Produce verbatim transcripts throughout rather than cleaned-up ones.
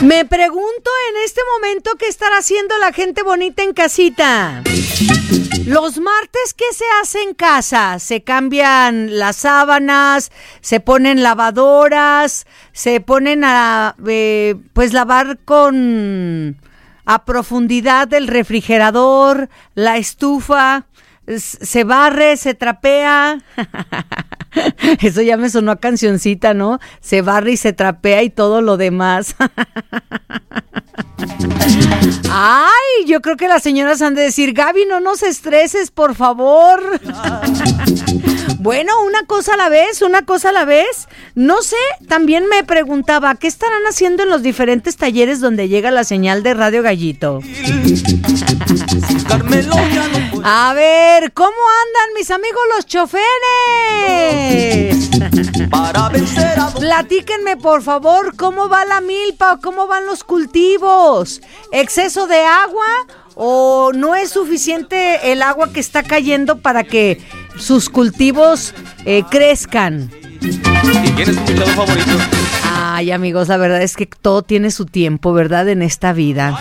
Me pregunto en este momento qué estará haciendo la gente bonita en casita. Los martes, ¿qué se hace en casa? Se cambian las sábanas, se ponen lavadoras, se ponen a eh, pues lavar con a profundidad el refrigerador, la estufa, se barre, se trapea. Eso ya me sonó a cancioncita, ¿no? Se barre y se trapea y todo lo demás. Ay, yo creo que las señoras han de decir, Gaby, no nos estreses, por favor. Bueno, una cosa a la vez, una cosa a la vez. No sé, también me preguntaba, ¿qué estarán haciendo en los diferentes talleres donde llega la señal de Radio Gallito? A ver, ¿cómo andan mis amigos los choferes? Platíquenme, por favor, ¿cómo va la milpa o cómo van los cultivos? ¿Exceso de agua o no es suficiente el agua que está cayendo para que sus cultivos eh, crezcan? ¿Y quién es tu invitado favorito? Ay, amigos, la verdad es que todo tiene su tiempo, ¿verdad? En esta vida.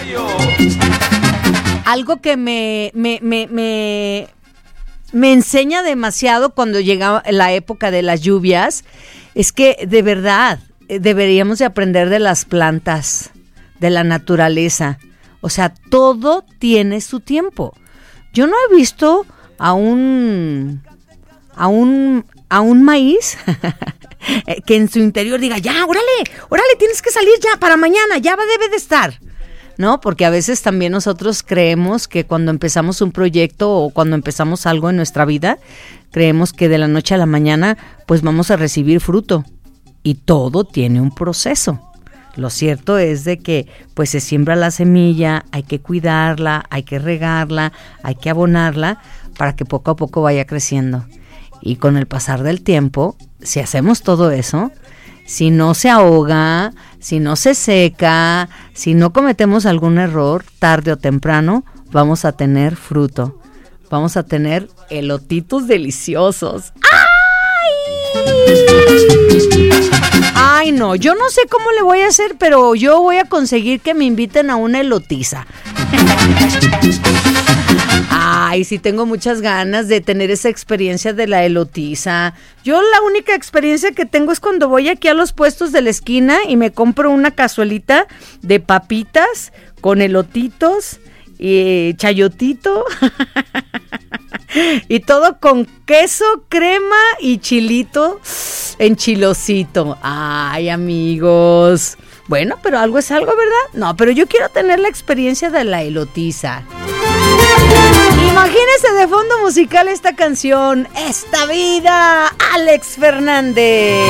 Algo que me, me, me, me, me enseña demasiado cuando llega la época de las lluvias es que de verdad deberíamos de aprender de las plantas, de la naturaleza. O sea, todo tiene su tiempo. Yo no he visto a un a un a un maíz que en su interior diga, ya, órale, órale, tienes que salir ya para mañana, ya debe de estar. ¿No? Porque a veces también nosotros creemos que cuando empezamos un proyecto o cuando empezamos algo en nuestra vida, creemos que de la noche a la mañana pues vamos a recibir fruto. Y todo tiene un proceso. Lo cierto es de que pues se siembra la semilla, hay que cuidarla, hay que regarla, hay que abonarla para que poco a poco vaya creciendo. Y con el pasar del tiempo, si hacemos todo eso, si no se ahoga, si no se seca, si no cometemos algún error, tarde o temprano vamos a tener fruto. Vamos a tener elotitos deliciosos. ¡Ay! Ay, no, yo no sé cómo le voy a hacer, pero yo voy a conseguir que me inviten a una elotiza. Ay, sí tengo muchas ganas de tener esa experiencia de la elotiza. Yo la única experiencia que tengo es cuando voy aquí a los puestos de la esquina y me compro una cazuelita de papitas con elotitos y chayotito y todo con queso, crema y chilito enchilosito. Ay, amigos. Bueno, pero algo es algo, ¿verdad? No, pero yo quiero tener la experiencia de la elotiza. Imagínese de fondo musical esta canción, Esta Vida, Alex Fernández.